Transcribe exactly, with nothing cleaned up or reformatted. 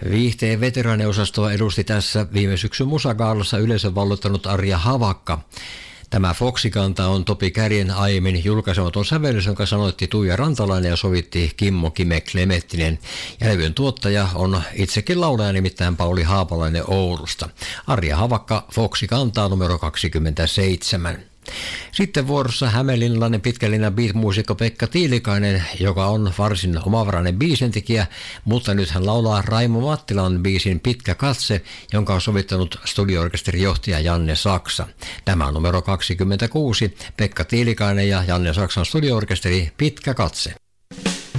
Viihteen veteraaneosastoa edusti tässä viime syksyn musagaalassa yleisön vallottanut Arja Havakka. Tämä Foxikanta on Topi Kärjen aiemmin julkaisematon sävellys, jonka sanoitti Tuija Rantalainen ja sovitti Kimmo Kime Klemettinen. Ja levyn tuottaja on itsekin laulaja, nimittäin Pauli Haapalainen Oulusta. Arja Havakka, Foxikantaa numero kaksikymmentäseitsemän. Sitten vuorossa hämeenlinnalainen pitkälinjan beat-muusikko Pekka Tiilikainen, joka on varsin omavarainen biisintekijä, mutta nyt hän laulaa Raimo Mattilan biisin Pitkä katse, jonka on sovittanut studio-orkesterin johtaja Janne Saksa. Tämä on numero kaksikymmentäkuusi, Pekka Tiilikainen ja Janne Saksan studio-orkesteri Pitkä katse.